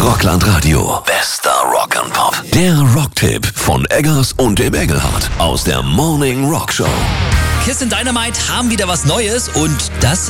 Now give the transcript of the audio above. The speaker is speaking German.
Rockland Radio. Bester Rock and Pop. Der Rocktipp von Eggers und dem Engelhardt aus der Morning Rock Show. Kiss and Dynamite haben wieder was Neues und das